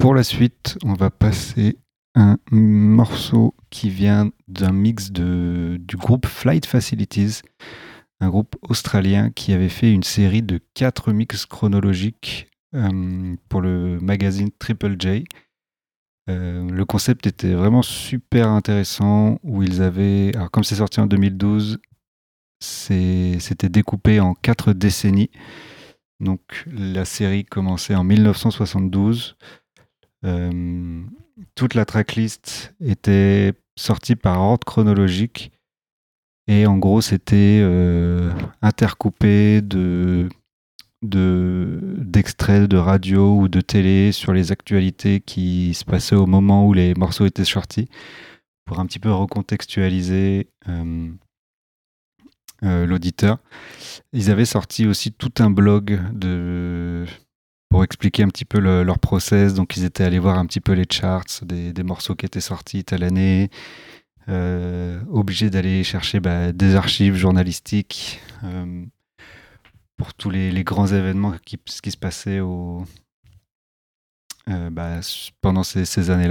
pour la suite, on va passer un morceau qui vient d'un mix du groupe Flight Facilities, un groupe australien qui avait fait une série de 4 mix chronologiques pour le magazine Triple J. Le concept était vraiment super intéressant, où ils avaient, alors comme c'est sorti en 2012, c'était découpé en 4 décennies. Donc la série commençait en 1972. Toute la tracklist était sortie par ordre chronologique et en gros c'était intercoupé d'extraits de radio ou de télé sur les actualités qui se passaient au moment où les morceaux étaient sortis pour un petit peu recontextualiser l'auditeur. Ils avaient sorti aussi tout un blog pour expliquer un petit peu leur process. Donc, ils étaient allés voir un petit peu les charts des morceaux qui étaient sortis telle année, obligés d'aller chercher des archives journalistiques pour tous les grands événements qui se passaient pendant ces années-là.